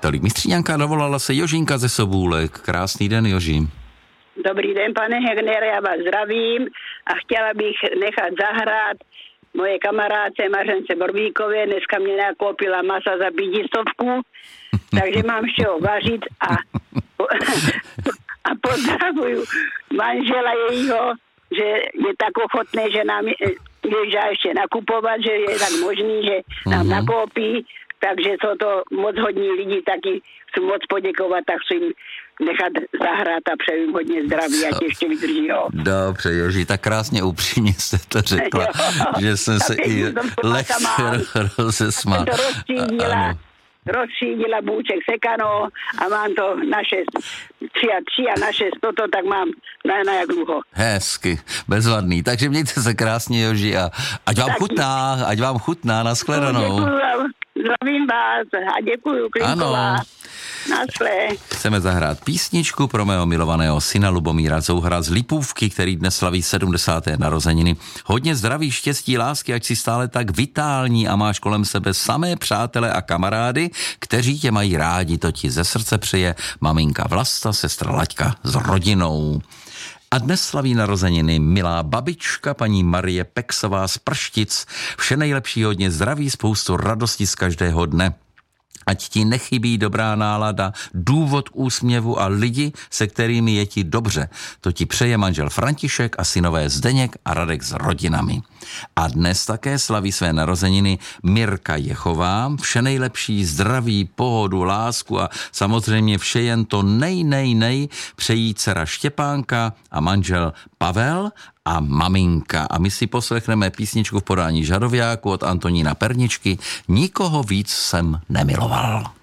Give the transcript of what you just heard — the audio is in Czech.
Tolik mistříňanka, dovolala se Jožinka ze Sobůlek. Krásný den, Joži. Dobrý den, pane Hegnere, já vás zdravím a chtěla bych nechat zahrát moje kamarádce Mařence Borbíkově. Dneska mě nakoupila masa za 500, takže mám z čeho vařit a pozdravuju manžela jejího, že je tak ochotný, že nám ježá ještě nakupovat, že je tak možný, že nám nakoupí, takže jsou to moc hodní lidi, taky chci moc poděkovat, tak chci jim nechat zahrát a přeju jim hodně zdraví, ať ještě vydrží. Jo. Dobře, Joži, tak krásně upřímně jste to řekla, že jsem se i lehce rozesmál. Rozšídila bůček sekano a mám to naše 3 a naše 100, tak mám na jak dlouho. Hezky, bezvadný. Takže mějte se krásně, Joži, a ať vám chutná, nashledanou. Děkuju, zdravím vás a děkuju, Klinková. Ano. Chceme zahrát písničku pro mého milovaného syna Lubomíra Zouhra z Lipůvky, který dnes slaví 70. narozeniny. Hodně zdraví, štěstí, lásky, ať si stále tak vitální a máš kolem sebe samé přátele a kamarády, kteří tě mají rádi. To ti ze srdce přeje maminka Vlasta, sestra Laďka s rodinou. A dnes slaví narozeniny milá babička, paní Marie Peksová z Prštic. Vše nejlepší, hodně zdraví, spoustu radosti z každého dne. Ať ti nechybí dobrá nálada, důvod úsměvu a lidi, se kterými je ti dobře. To ti přeje manžel František a synové Zdeněk a Radek s rodinami. A dnes také slaví své narozeniny Mirka Jechová. Vše nejlepší, zdraví, pohodu, lásku a samozřejmě vše jen to nej přejí dcera Štěpánka a manžel Pavel a maminka. A my si poslechneme písničku v podání Žadoviáku od Antonína Perničky. Nikoho víc jsem nemiloval.